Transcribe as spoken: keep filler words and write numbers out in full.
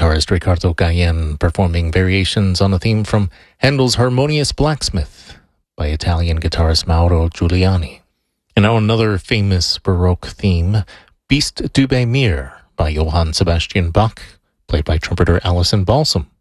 guitarist Riccardo Gallen performing variations on a theme from Handel's Harmonious Blacksmith by Italian guitarist Mauro Giuliani. And now another famous Baroque theme, Beast du Bas Mir by Johann Sebastian Bach, played by trumpeter Alison Balsam.